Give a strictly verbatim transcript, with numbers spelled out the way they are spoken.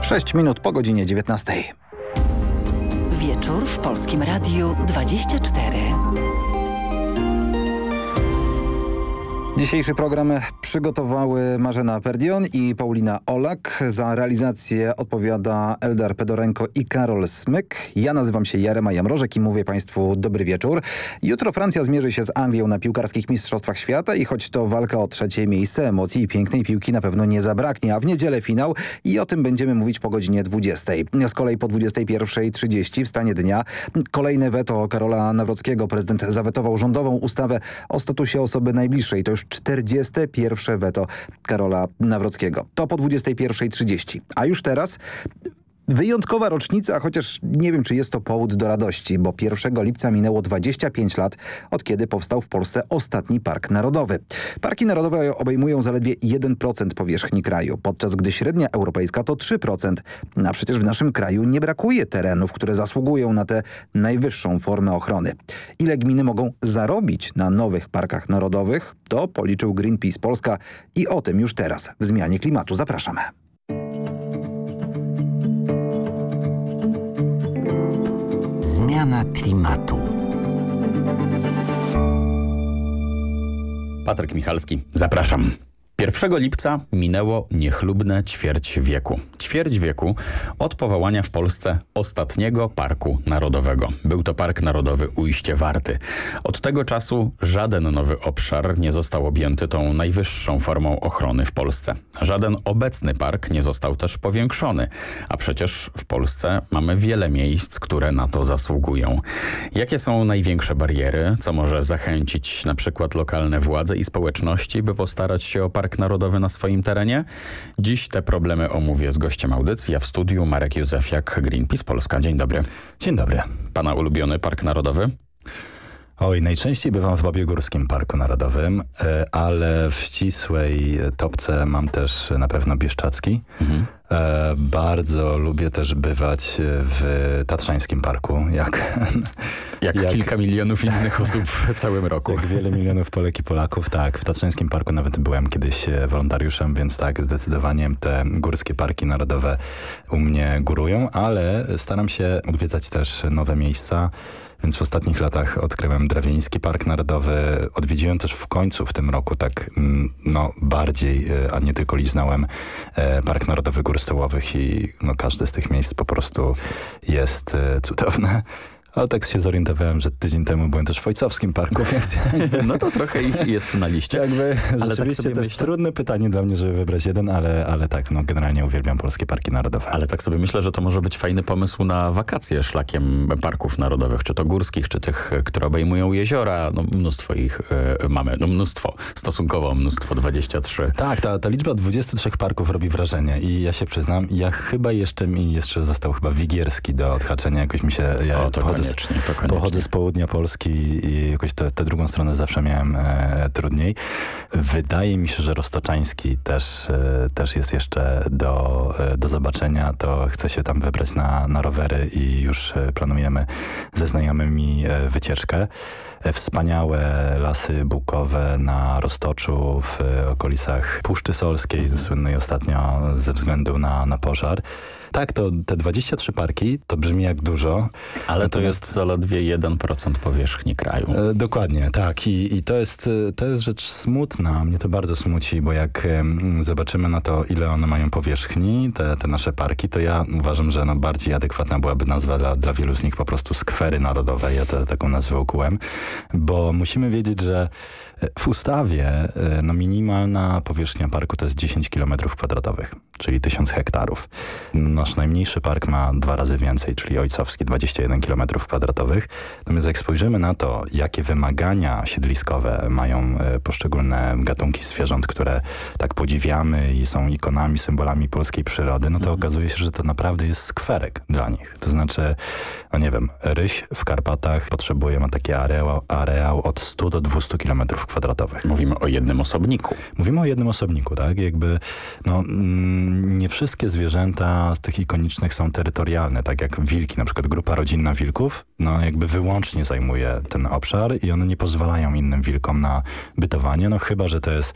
sześć minut po godzinie dziewiętnastej. Wieczór w Polskim Radiu dwadzieścia cztery. Dzisiejszy program przygotowały Marzena Perdion i Paulina Olak. Za realizację odpowiada Eldar Pedorenko i Karol Smyk. Ja nazywam się Jarema Jamrożek i mówię Państwu dobry wieczór. Jutro Francja zmierzy się z Anglią na piłkarskich mistrzostwach świata i choć to walka o trzecie miejsce, emocji i pięknej piłki na pewno nie zabraknie. A w niedzielę finał i o tym będziemy mówić po godzinie dwudziestej. Z kolei po dwudziestej pierwszej trzydzieści w stanie dnia kolejne weto Karola Nawrockiego. Prezydent zawetował rządową ustawę o statusie osoby najbliższej. To już czterdzieste pierwsze weto Karola Nawrockiego. To po dwudziestej pierwszej trzydzieści. A już teraz wyjątkowa rocznica, chociaż nie wiem, czy jest to powód do radości, bo pierwszego lipca minęło dwadzieścia pięć lat, od kiedy powstał w Polsce ostatni park narodowy. Parki narodowe obejmują zaledwie jeden procent powierzchni kraju, podczas gdy średnia europejska to trzy procent. A przecież w naszym kraju nie brakuje terenów, które zasługują na tę najwyższą formę ochrony. Ile gminy mogą zarobić na nowych parkach narodowych, to policzył Greenpeace Polska i o tym już teraz w Zmianie Klimatu. Zapraszamy. Zmiana klimatu. Patryk Michalski, zapraszam. pierwszego lipca minęło niechlubne ćwierć wieku. Ćwierć wieku od powołania w Polsce ostatniego parku narodowego. Był to Park Narodowy Ujście Warty. Od tego czasu żaden nowy obszar nie został objęty tą najwyższą formą ochrony w Polsce. Żaden obecny park nie został też powiększony. A przecież w Polsce mamy wiele miejsc, które na to zasługują. Jakie są największe bariery? Co może zachęcić na przykład lokalne władze i społeczności, by postarać się o park narodowy na swoim terenie? Dziś te problemy omówię z gościem audycji, a w studiu Marek Józefiak, Greenpeace Polska. Dzień dobry. Dzień dobry. Pana ulubiony park narodowy? Oj, najczęściej bywam w Babiogórskim Parku Narodowym, ale w ścisłej topce mam też na pewno Bieszczacki. Mhm. E, bardzo lubię też bywać w Tatrzańskim Parku, jak, jak, jak kilka milionów innych osób w całym roku. Jak wiele milionów Polek i Polaków, tak. W Tatrzańskim Parku nawet byłem kiedyś wolontariuszem, więc tak, zdecydowanie te górskie parki narodowe u mnie górują, ale staram się odwiedzać też nowe miejsca. Więc w ostatnich latach odkryłem Drawieński Park Narodowy. Odwiedziłem też w końcu w tym roku tak no bardziej, a nie tylko liznąłem Park Narodowy Gór Stołowych i no, każde z tych miejsc po prostu jest cudowne. Ale tak się zorientowałem, że tydzień temu byłem też w Ojcowskim Parku, więc... No to trochę ich jest na liście. Jakby, ale rzeczywiście tak to jest myślę... trudne pytanie dla mnie, żeby wybrać jeden, ale, ale tak, no generalnie uwielbiam polskie parki narodowe. Ale tak sobie myślę, że to może być fajny pomysł na wakacje szlakiem parków narodowych, czy to górskich, czy tych, które obejmują jeziora. No mnóstwo ich y, mamy, no mnóstwo, stosunkowo mnóstwo, dwadzieścia trzy. Tak, ta, ta liczba dwudziestu trzech parków robi wrażenie i ja się przyznam, ja chyba jeszcze mi jeszcze został chyba Wigierski do odhaczenia, jakoś mi się... Ja o, to koniecznie, to koniecznie. Pochodzę z południa Polski i jakoś tę drugą stronę zawsze miałem e, trudniej. Wydaje mi się, że Roztoczański też, e, też jest jeszcze do, e, do zobaczenia. To chcę się tam wybrać na, na rowery i już e, planujemy ze znajomymi e, wycieczkę. E, wspaniałe lasy bukowe na Roztoczu w e, okolicach Puszczy Solskiej, słynnej ostatnio ze względu na, na pożar. Tak, to te dwadzieścia trzy parki to brzmi jak dużo. Ale to jest zaledwie jeden procent powierzchni kraju. E, dokładnie, tak. I, i to, jest, to jest rzecz smutna. Mnie to bardzo smuci, bo jak um, zobaczymy na to, ile one mają powierzchni, te, te nasze parki, to ja uważam, że no bardziej adekwatna byłaby nazwa dla, dla wielu z nich po prostu skwery narodowe. Ja te, taką nazwę ukułem. Bo musimy wiedzieć, że w ustawie no, minimalna powierzchnia parku to jest dziesięć kilometrów kwadratowych, czyli tysiąc hektarów. Nasz najmniejszy park ma dwa razy więcej, czyli Ojcowski dwadzieścia jeden kilometrów kwadratowych. Natomiast jak spojrzymy na to, jakie wymagania siedliskowe mają poszczególne gatunki zwierząt, które tak podziwiamy i są ikonami, symbolami polskiej przyrody, no to mhm. okazuje się, że to naprawdę jest skwerek dla nich. To znaczy, no nie wiem, ryś w Karpatach potrzebuje, ma taki areał, areał od stu do dwustu kilometrów kwadratowych. Mówimy o jednym osobniku. Mówimy o jednym osobniku, tak? Jakby, no, mm, nie wszystkie zwierzęta z tych ikonicznych są terytorialne, tak jak wilki, na przykład grupa rodzinna wilków, no jakby wyłącznie zajmuje ten obszar i one nie pozwalają innym wilkom na bytowanie, no chyba, że to jest